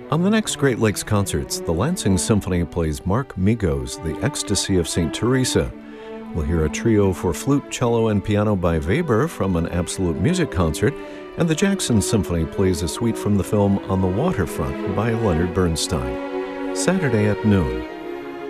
On the next Great Lakes Concerts, the Lansing Symphony plays Mark Migo's The Ecstasy of St. Teresa. We'll hear a trio for flute, cello, and piano by Weber from an Absolute Music concert, and the Jackson Symphony plays a suite from the film On the Waterfront by Leonard Bernstein. Saturday at noon.